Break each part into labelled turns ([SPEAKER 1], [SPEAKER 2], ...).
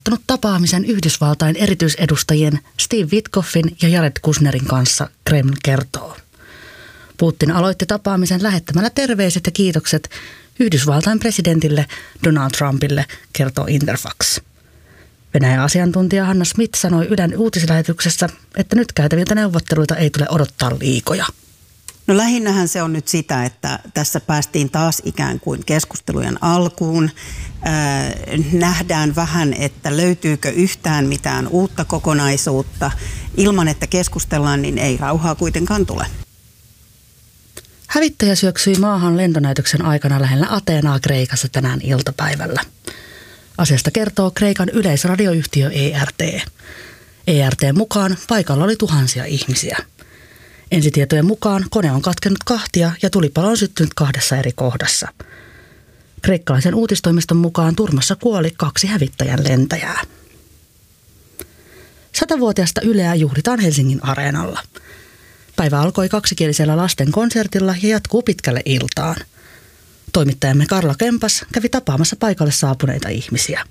[SPEAKER 1] tapaamisen Yhdysvaltain erityisedustajien Steve Witkoffin ja Jared Kushnerin kanssa, Kreml kertoo. Putin aloitti tapaamisen lähettämällä terveiset ja kiitokset Yhdysvaltain presidentille Donald Trumpille, kertoo Interfax. Venäjän asiantuntija Hanna Smith sanoi Ylen uutislähetyksessä, että nyt käytäviltä neuvotteluita ei tule odottaa liikoja.
[SPEAKER 2] No lähinnähän se on nyt sitä, että tässä päästiin taas ikään kuin keskustelujen alkuun. Nähdään vähän, että löytyykö yhtään mitään uutta kokonaisuutta. Ilman, että keskustellaan, niin ei rauhaa kuitenkaan tule.
[SPEAKER 1] Hävittäjä syöksyi maahan lentonäytöksen aikana lähellä Ateenaa Kreikassa tänään iltapäivällä. Asiasta kertoo Kreikan yleisradioyhtiö ERT. ERT:n mukaan paikalla oli tuhansia ihmisiä. Ensitietojen mukaan kone on katkennut kahtia ja tulipalo on syttynyt 2 eri kohdassa. Kreikkalaisen uutistoimiston mukaan turmassa kuoli 2 hävittäjän lentäjää. 100-vuotiasta Yleä juhlitaan Helsingin Areenalla. Päivä alkoi kaksikielisellä lasten konsertilla ja jatkuu pitkälle iltaan. Toimittajamme Karla Kempas kävi tapaamassa paikalle saapuneita ihmisiä.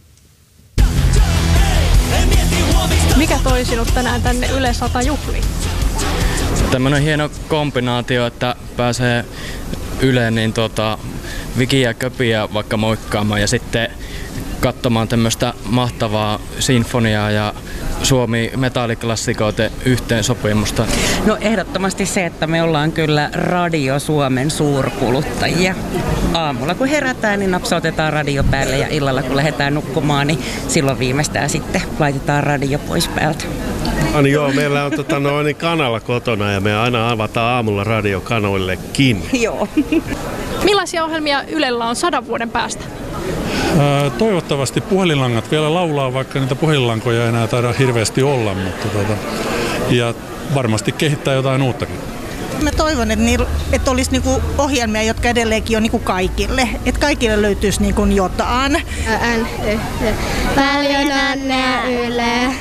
[SPEAKER 3] Mikä toi sinut tänään tänne Yle 100 juhliin?
[SPEAKER 4] Tämmöinen hieno kombinaatio, että pääsee Yleen niin Vikiä ja Köpiä vaikka moikkaamaan ja sitten katsomaan tämmöistä mahtavaa sinfoniaa ja Suomi metalliklassikoiden yhteensopimusta.
[SPEAKER 5] No ehdottomasti se, että me ollaan kyllä Radio Suomen suurkuluttajia. Aamulla kun herätään, niin napsautetaan radio päälle ja illalla kun lähdetään nukkumaan, niin silloin viimeistään sitten laitetaan radio pois päältä.
[SPEAKER 6] Joo, meillä on kanava kotona ja me aina avataan aamulla radiokanoillekin.
[SPEAKER 5] Joo.
[SPEAKER 3] Millaisia ohjelmia Ylellä on 100 vuoden päästä?
[SPEAKER 7] Toivottavasti puhelinlangat vielä laulaa, vaikka niitä puhelinlankoja ei enää taida hirveästi olla, mutta ja varmasti kehittää jotain uuttakin.
[SPEAKER 8] Mä toivon, että olisi niinku ohjelmia, jotka edelleenkin on niinku kaikille. Että kaikille löytyisi niinku jotain.
[SPEAKER 9] Paljon onnea Yle.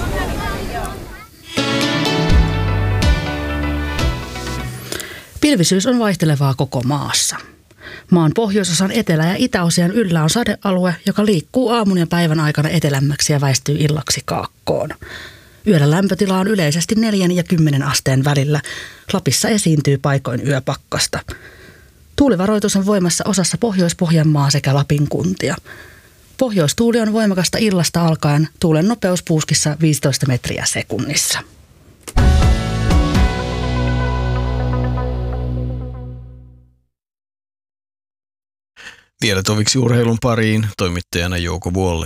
[SPEAKER 1] Pilvisyys on vaihtelevaa koko maassa. Maan pohjoisosan etelä- ja itäosien yllä on sadealue, joka liikkuu aamun ja päivän aikana etelämmäksi ja väistyy illaksi kaakkoon. Yöllä lämpötila on yleisesti 4 ja 10 asteen välillä. Lapissa esiintyy paikoin yöpakkasta. Tuulivaroitus on voimassa osassa Pohjois-Pohjanmaa sekä Lapin kuntia. Pohjoistuuli on voimakasta illasta alkaen, tuulen nopeus puuskissa 15 metriä sekunnissa.
[SPEAKER 10] Vielä toviksi urheilun pariin, toimittajana Jouko Vuolle.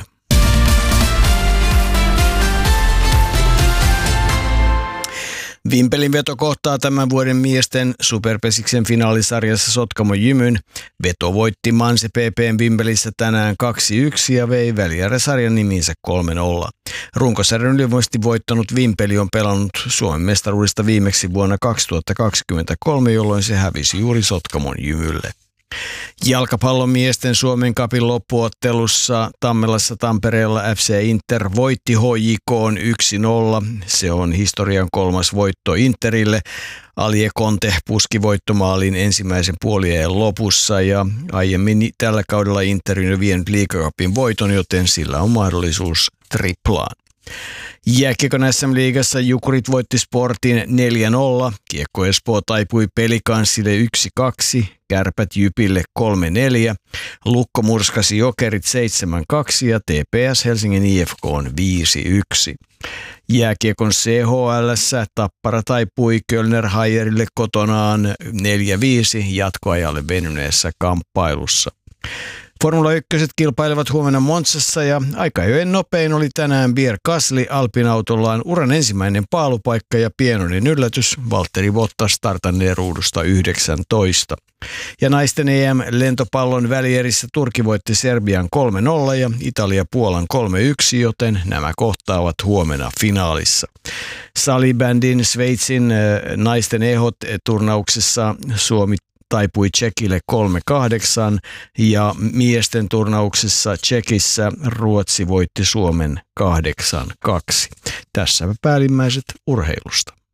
[SPEAKER 10] Vimpelin veto kohtaa tämän vuoden miesten Superpesiksen finaalisarjassa Sotkamo Jymyn. Veto voitti Manse PP:n Vimpelissä tänään 2-1 ja vei välijärjesarjan nimiinsä 3-0. Runkosarjan ylivoimaisesti voittanut Vimpeli on pelannut Suomen mestaruudesta viimeksi vuonna 2023, jolloin se hävisi juuri Sotkamon Jymylle. Jalkapallon miesten Suomen Cupin loppuottelussa Tammelassa Tampereella FC Inter voitti HJK:n 1-0. Se on historian 3. voitto Interille. Alie Conte puski voittomaalin ensimmäisen puoliajan lopussa ja aiemmin tällä kaudella Inter on vienyt Liiga Cupin voiton, joten sillä on mahdollisuus triplaan. Jääkiekon SM-liigassa Jukurit voitti Sportin 4-0, Kiekko Espoo taipui Pelikanssille 1-2, Kärpät Jypille 3-4, Lukko murskasi Jokerit 7-2 ja TPS Helsingin IFK on 5-1. Jääkiekon CHL:ssä Tappara taipui Kölner Hayerille kotonaan 4-5 jatkoajalle venyneessä kamppailussa. Formula 1 kilpailevat huomenna Monzassa ja aikajojen nopein oli tänään Pierre Gasly Alpin-autollaan uran ensimmäinen paalupaikka ja pienoinen yllätys Valtteri Bottas startanneen ruudusta 19. Ja naisten EM-lentopallon välierissä Turkki voitti Serbian 3-0 ja Italia Puolan 3-1, joten nämä kohtaavat huomenna finaalissa. Salibändin Sveitsin naisten EHOT-turnauksessa Suomi taipui Tšekille 3-8 ja miesten turnauksessa Tšekissä Ruotsi voitti Suomen 8-2. Tässä päällimmäiset urheilusta.